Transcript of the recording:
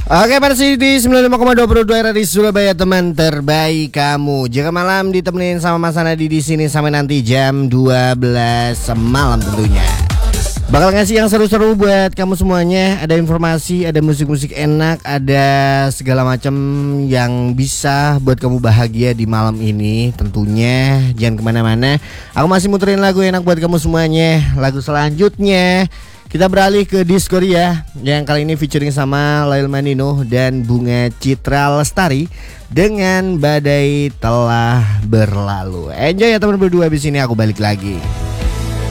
Oke, masih di 95,22 RRI Surabaya, teman terbaik kamu. Jika malam ditemenin sama Mas Anadi di sini sampai nanti jam 12 malam tentunya. Bakal ngasih yang seru-seru buat kamu semuanya. Ada informasi, ada musik-musik enak, ada segala macam yang bisa buat kamu bahagia di malam ini. Tentunya jangan kemana-mana. Aku masih muterin lagu enak buat kamu semuanya. Lagu selanjutnya kita beralih ke Diskoria yang kali ini featuring sama Lail Manino dan Bunga Citra Lestari dengan Badai Telah Berlalu. Enjoy ya teman berdua, abis ini aku balik lagi.